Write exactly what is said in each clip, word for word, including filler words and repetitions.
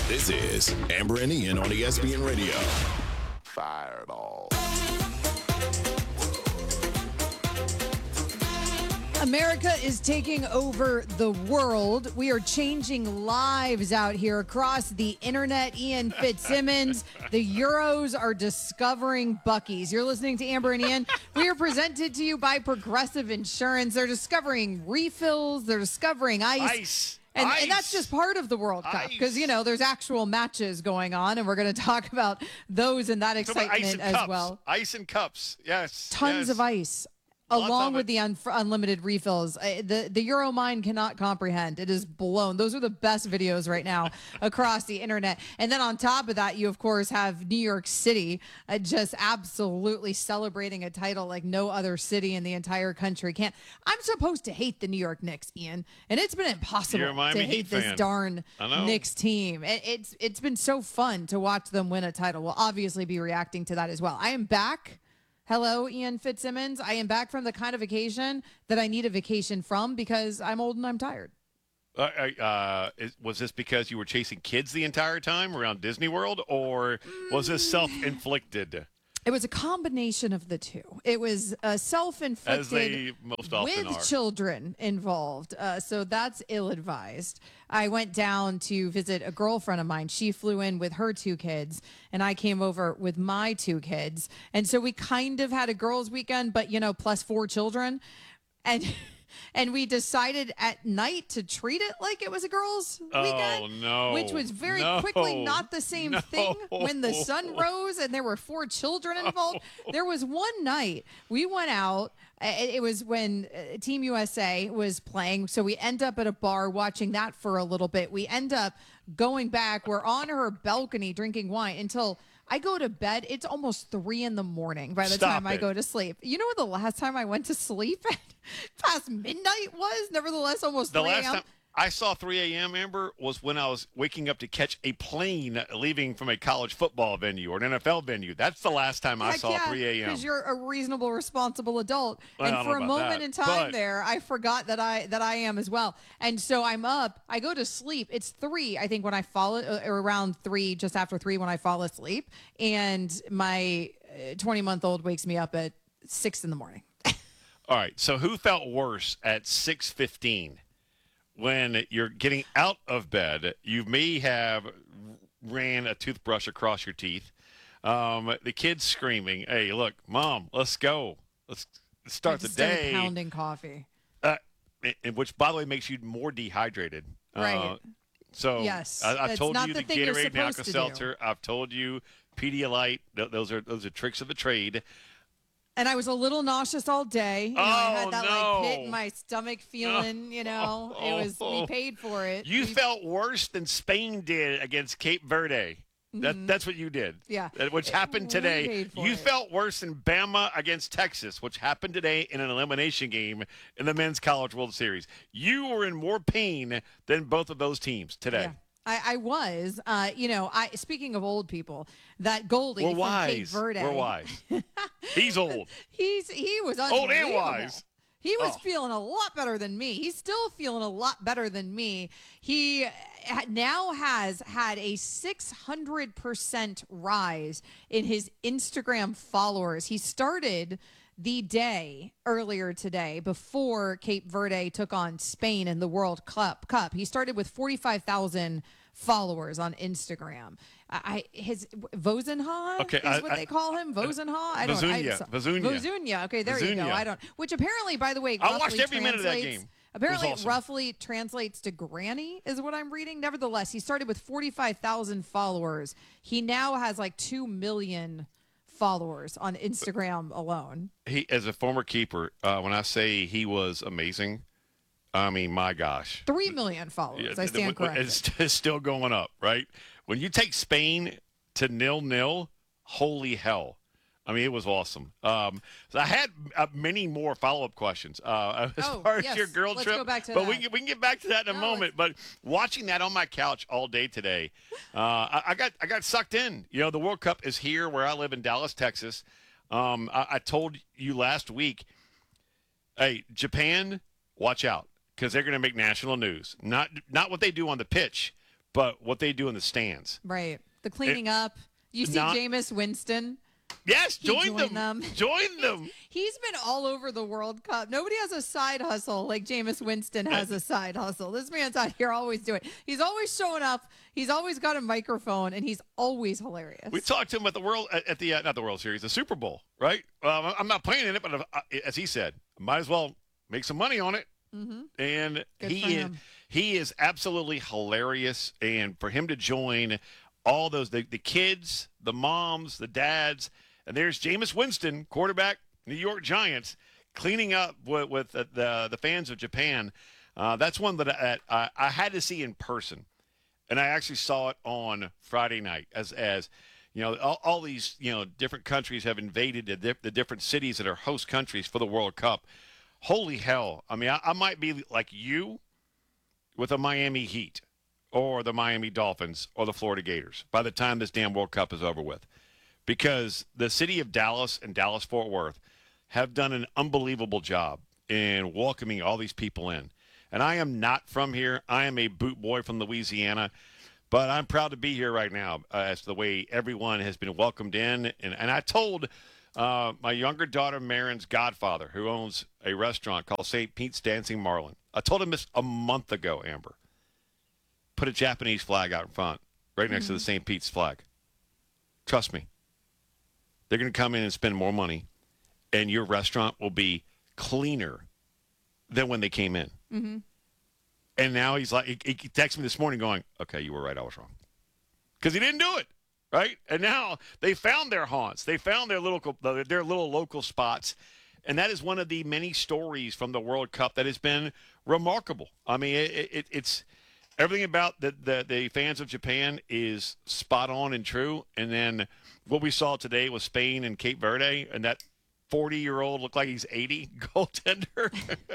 This is Amber and Ian on E S P N Radio. Fireball. America is taking over the world. We are changing lives out here across the internet. Ian Fitzsimmons, the Euros are discovering Buc-ee's. You're listening to Amber and Ian. We are presented to you by Progressive Insurance. They're discovering refills. They're discovering ice. Ice. And, Ice. and that's just part of the World Cup because, you know, there's actual matches going on, and we're going to talk about those and that excitement as cups. well. Ice and cups, yes. Tons yes. of ice. Lots Along of with it. the un- unlimited refills. Uh, the the Euro mind cannot comprehend. It is blown. Those are the best videos right now across the internet. And then on top of that, you, of course, have New York City uh, just absolutely celebrating a title like no other city in the entire country can. I'm supposed to hate the New York Knicks, Ian, and it's been impossible You're a to Miami hate Heat this fan. darn I know. Knicks team. It, it's It's been so fun to watch them win a title. We'll obviously be reacting to that as well. I am back. Hello, Ian Fitzsimmons. I am back from the kind of vacation that I need a vacation from because I'm old and I'm tired. Uh, uh, is, was this because you were chasing kids the entire time around Disney World, or was this self-inflicted? It was a combination of the two. It was uh, self-inflicted As they most often with are. children involved. Uh, so that's ill-advised. I went down to visit a girlfriend of mine. She flew in with her two kids, and I came over with my two kids. And so we kind of had a girls' weekend, but, you know, plus four children. And... And we decided at night to treat it like it was a girls' weekend. Oh, no. Which was very No. quickly not the same No. thing when the sun rose and there were four children involved. There was one night we went out. It was when uh, Team U S A was playing. So we end up at a bar watching that for a little bit. We end up going back. We're on her balcony drinking wine until I go to bed. It's almost three in the morning by the Stop time I it. go to sleep. You know what the last time I went to sleep at past midnight was? Nevertheless, almost The three last a.m. time I saw three a.m., Amber, was when I was waking up to catch a plane leaving from a college football venue or an N F L venue. That's the last time I Heck saw yeah, three a.m. Because you're a reasonable, responsible adult. Well, I and don't for know a about moment that, in time but- there, I forgot that I that I am as well. And so I'm up. I go to sleep. It's three, I think, when I fall, uh, or around three, just after three when I fall asleep. And my twenty-month-old wakes me up at six in the morning. All right, so who felt worse at six fifteen? When you're getting out of bed, you may have ran a toothbrush across your teeth. Um, the kid's screaming, "Hey, look, Mom, let's go. Let's start the Instead of day." pounding coffee. Uh, and- which, by the way, makes you more dehydrated. Right. Uh, so Yes, I, I've that's told not you the the thing you're Gatorade and supposed to do. Alka-Seltzer. I've told you Pedialyte. Th- those are those are tricks of the trade. And I was a little nauseous all day. You know, I Oh, had that no. like pit in my stomach feeling, you know. It was we paid for it. You We- felt worse than Spain did against Cape Verde. That, that's what you did. Yeah. That- Which We happened today. paid for You it. felt worse than Bama against Texas, which happened today in an elimination game in the Men's College World Series. You were in more pain than both of those teams today. Yeah. I, I was, uh, you know, I speaking of old people, that Goldie We're from Cape wise. Verde. We're wise. He's old. He's he was Old and unbelievable. wise. He was Oh. feeling a lot better than me. He's still feeling a lot better than me. He ha- now has had a six hundred percent rise in his Instagram followers. He started the day earlier today before Cape Verde took on Spain in the World Cup. Cup. He started with forty-five thousand followers on Instagram. I I- his Vozenha Okay, is I- what I- they call him. Vozenha. I don't. I, Vazunia, so- Vazunia. Vazunia. Okay, there you go. Vazunia. I don't. Which apparently, by the way, I roughly watched every minute of that translates- game. Apparently, It was awesome. roughly translates to granny is what I'm reading. Nevertheless, he started with forty-five thousand followers. He now has like two million followers on Instagram alone. He, as a former keeper, uh, when I say he was amazing, I mean, my gosh. Three million followers. I stand corrected. It's, it's still going up, right? When you take Spain to nil nil, holy hell! I mean, it was awesome. Um, so I had uh, many more follow-up questions uh, as Oh, far yes. as your girl Let's trip. go back to but that. we can, we can get back to that in a No, moment. But watching that on my couch all day today, uh, I, I got I got sucked in. You know, the World Cup is here where I live in Dallas, Texas. Um, I, I told you last week, hey, Japan, watch out because they're going to make national news. Not not what they do on the pitch, but what they do in the stands. Right. The cleaning up. You see not- Jameis Winston. Yes, He join joined them. them. Join them. He's been all over the World Cup. Nobody has a side hustle like Jameis Winston has a side hustle. This man's out here always doing it. He's always showing up. He's always got a microphone, and he's always hilarious. We talked to him at the World at, at the uh, not the World Series, the Super Bowl, right? Well, I'm not playing in it, but uh, as he said, might as well make some money on it. Mm-hmm. And Good he for is him. he is absolutely hilarious. And for him to join all those the, the kids, the moms, the dads, and there's Jameis Winston, quarterback, New York Giants, cleaning up with, with the, the the fans of Japan. Uh, that's one that I, I, I had to see in person, and I actually saw it on Friday night as as you know all, all these you know different countries have invaded the, the different cities that are host countries for the World Cup. Holy hell! I mean, I, I might be like you with the Miami Heat or the Miami Dolphins or the Florida Gators by the time this damn World Cup is over with. Because the city of Dallas and Dallas-Fort Worth have done an unbelievable job in welcoming all these people in. And I am not from here. I am a boot boy from Louisiana. But I'm proud to be here right now uh, as to the way everyone has been welcomed in. And, and I told uh, my younger daughter, Marin's godfather, who owns a restaurant called Saint Pete's Dancing Marlin. I told him this a month ago, Amber. Put a Japanese flag out in front, right next mm-hmm. to the Saint Pete's flag. Trust me. They're going to come in and spend more money, and your restaurant will be cleaner than when they came in. Mm-hmm. And now he's like, he, he texted me this morning going, okay, you were right, I was wrong. Because he didn't do it, right? And now they found their haunts. They found their little, their little local spots. And that is one of the many stories from the World Cup that has been remarkable. I mean, it, it, it's everything about the, the, the fans of Japan is spot on and true. And then what we saw today was Spain and Cape Verde, and that forty-year-old looked like he's eighty goaltender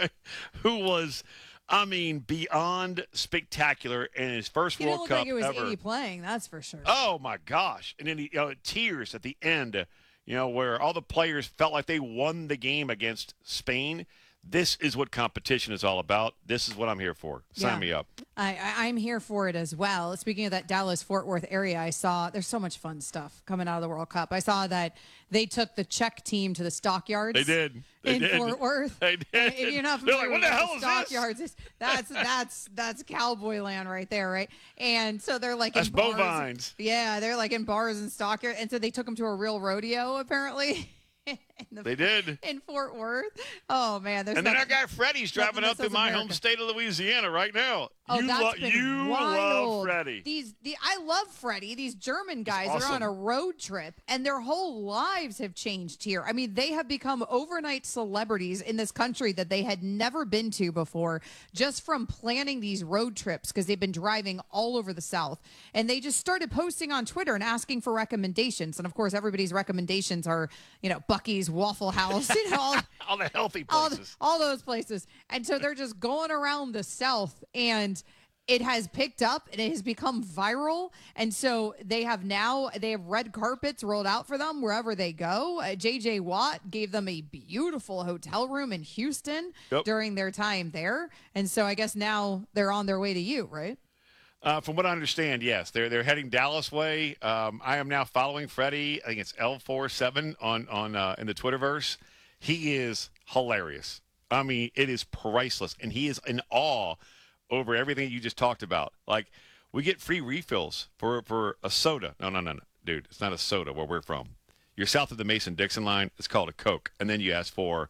who was, I mean, beyond spectacular in his first he World didn't look Cup like he was ever. eighty playing, that's for sure. Oh, my gosh. And then he, you know, tears at the end, you know, where all the players felt like they won the game against Spain. This is what competition is all about. This is what I'm here for. Sign Yeah. me up. I, I, I'm here for it as well. Speaking of that Dallas-Fort Worth area, I saw there's so much fun stuff coming out of the World Cup. I saw that they took the Czech team to the stockyards. They did. They in did. Fort Worth. They did. And if you're not They're familiar like, what with the hell is this? stockyards, it's- that's that's that's cowboy land right there, right? And so they're like That's in bars. bovines. Yeah, they're like in bars and stockyards, and so they took them to a real rodeo apparently. in the, They did. in Fort Worth. Oh man, there's And then our nothing- guy Freddie's driving nothing up that through says my home America. state of Louisiana right now. Oh, you that's lo- been you wild. love Freddie. These, the I love Freddie. These German guys awesome. are on a road trip, and their whole lives have changed here. I mean, they have become overnight celebrities in this country that they had never been to before, just from planning these road trips because they've been driving all over the South, and they just started posting on Twitter and asking for recommendations. And of course, everybody's recommendations are, you know, Bucky's, Waffle House, you know, all, All the healthy all, places. all those places. And so they're just going around the South, and it has picked up and it has become viral. And so they have now, they have red carpets rolled out for them wherever they go. Uh, J J Watt gave them a beautiful hotel room in Houston Yep. during their time there. And so I guess now they're on their way to you, right? Uh, from what I understand, yes, they're they're heading Dallas way. Um, I am now following Freddie. I think it's L forty-seven on on uh, in the Twitterverse. He is hilarious. I mean, it is priceless, and he is in awe over everything you just talked about. Like, we get free refills for for a soda. No, no, no, no, dude, it's not a soda where we're from. You're south of the Mason-Dixon line. It's called a Coke, and then you ask for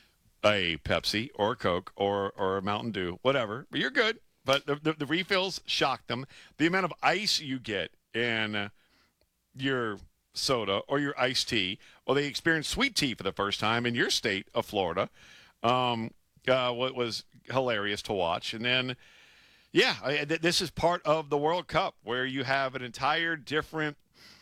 a Pepsi or a Coke or or a Mountain Dew, whatever. But you're good. But the, the, the refills shock them. The amount of ice you get in uh, your soda or your iced tea, or they experienced sweet tea for the first time in your state of Florida, um, uh, what was hilarious to watch. And then, yeah, I, th- this is part of the World Cup where you have an entire different,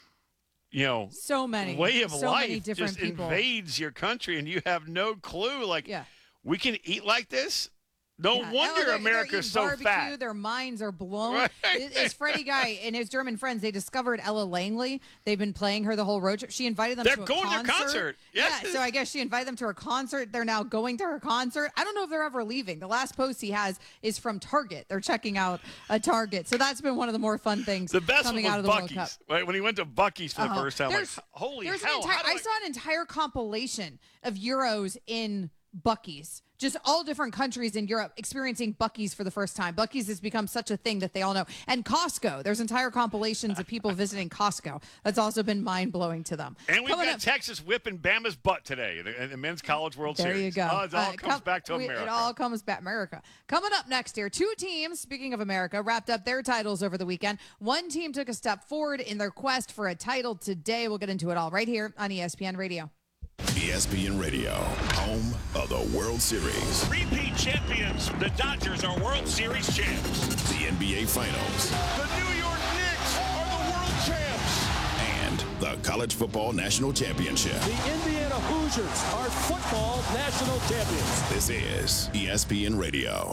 you know, So many. way of so many life different just people. invades your country, and you have no clue. Like, Yeah. we can eat like this. No Yeah. wonder Oh, they're- America's they're so eating fat. barbecue, their minds are blown. Right. It- It's Freddie Guy and his German friends. They discovered Ella Langley. They've been playing her the whole road trip. She invited them They're to a going to concert. their concert. Yes. Yeah, so I guess she invited them to her concert. They're now going to her concert. I don't know if they're ever leaving. The last post he has is from Target. They're checking out a Target. So that's been one of the more fun things The best coming one was out of the World Cup. Buc-ee's. Right, when he went to Buc-ee's for the Uh-huh. first time, like, There's- holy there's hell. An how entire, do I... I saw an entire compilation of Euros in Buc-ee's. Just all different countries in Europe experiencing Buc-ee's for the first time. Buc-ee's has become such a thing that they all know. And Costco. There's entire compilations of people visiting Costco. That's also been mind-blowing to them. And we've Coming got up- Texas whipping Bama's butt today in the, in the Men's College World There Series. you go. Oh, it all Uh, comes come- back to we- America. It all comes back America. Coming up next here, two teams, speaking of America, wrapped up their titles over the weekend. One team took a step forward in their quest for a title today. We'll get into it all right here on E S P N Radio. E S P N Radio, home of the World Series. Repeat champions, the Dodgers are World Series champs. The N B A Finals. The New York Knicks are the world champs. And the College Football National Championship. The Indiana Hoosiers are football national champions. This is E S P N Radio.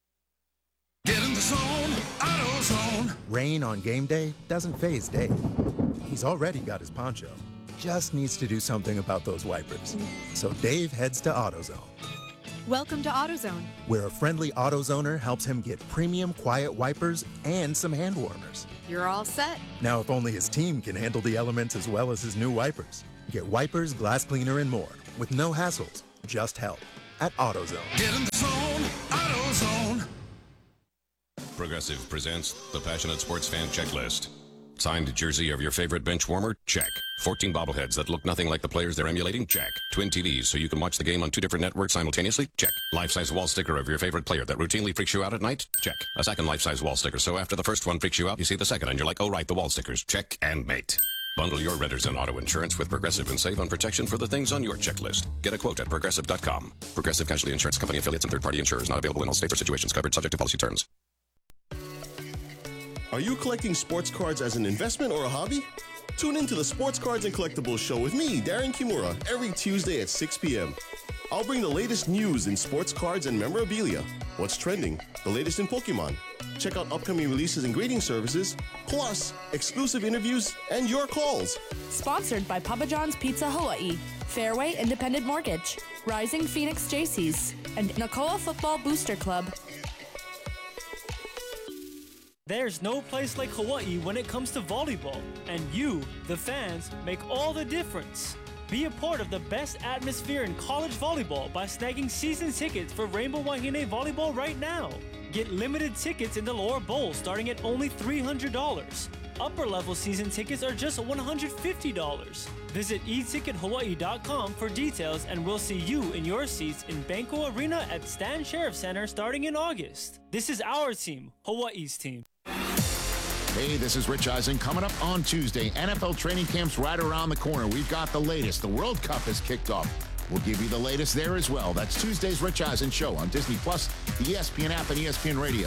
Get in the zone, AutoZone. Rain on game day doesn't faze Dave. He's already got his poncho. Just needs to do something about those wipers. So Dave heads to AutoZone, Welcome to AutoZone. where a friendly AutoZoner helps him get premium quiet wipers and some hand warmers. You're all set. Now, if only his team can handle the elements as well as his new wipers. Get wipers, glass cleaner, and more with no hassles, just help at AutoZone. Get in the zone, AutoZone. Progressive presents the Passionate Sports Fan Checklist. Signed jersey of your favorite bench warmer? Check. fourteen bobbleheads that look nothing like the players they're emulating? Check. Twin T Vs so you can watch the game on two different networks simultaneously? Check. Life-size wall sticker of your favorite player that routinely freaks you out at night? Check. A second life-size wall sticker so after the first one freaks you out, you see the second and you're like, oh right, the wall stickers. Check and mate. Bundle your renters and auto insurance with Progressive and save on protection for the things on your checklist. Get a quote at Progressive dot com. Progressive Casualty Insurance Company affiliates and third-party insurers not available in all states or situations covered subject to policy terms. Are you collecting sports cards as an investment or a hobby? Tune in to the Sports Cards and Collectibles Show with me, Darren Kimura, every Tuesday at six p.m. I'll bring the latest news in sports cards and memorabilia, what's trending, the latest in Pokemon. Check out upcoming releases and grading services, plus exclusive interviews and your calls. Sponsored by Papa John's Pizza Hawaii, Fairway Independent Mortgage, Rising Phoenix Jaycees, and Nakoa Football Booster Club. There's no place like Hawaii when it comes to volleyball, and you, the fans, make all the difference. Be a part of the best atmosphere in college volleyball by snagging season tickets for Rainbow Wahine Volleyball right now. Get limited tickets in the lower bowl starting at only three hundred dollars. Upper level season tickets are just one hundred fifty dollars. Visit e ticket hawaii dot com for details and we'll see you in your seats in Banco Arena at Stan Sheriff Center starting in August. This is our team, Hawaii's team. Hey, this is Rich Eisen. Coming up on Tuesday, N F L training camp's right around the corner. We've got the latest. The World Cup has kicked off. We'll give you the latest there as well. That's Tuesday's Rich Eisen Show on Disney Plus, the E S P N app, and E S P N Radio.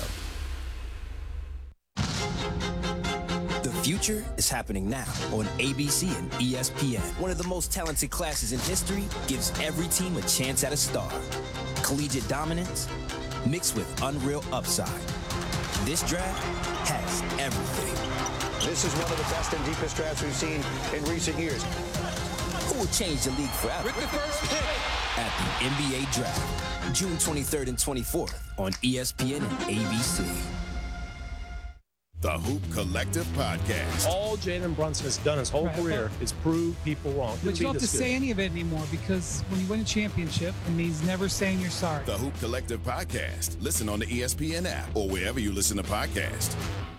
The future is happening now on A B C and E S P N. One of the most talented classes in history gives every team a chance at a star. Collegiate dominance mixed with unreal upside. This draft has everything. This is one of the best and deepest drafts we've seen in recent years. Who will change the league forever? With the first pick at the N B A Draft, June twenty-third and twenty-fourth on E S P N and A B C. The Hoop Collective Podcast. All Jalen Brunson has done his whole Right. career is prove people wrong. But you don't have to say any of it anymore because when you win a championship, it means never saying you're sorry. The Hoop Collective Podcast. Listen on the E S P N app or wherever you listen to podcasts.